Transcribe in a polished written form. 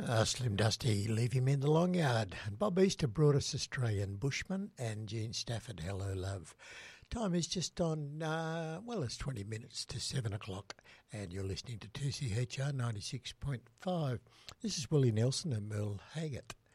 Slim Dusty, leave him in the long yard. And Bob Easter brought us Australian Bushman and Gene Stafford, Hello Love. Time is just on, it's 20 minutes to 7 o'clock, and you're listening to 2CHR 96.5. This is Willie Nelson and Merle Haggart.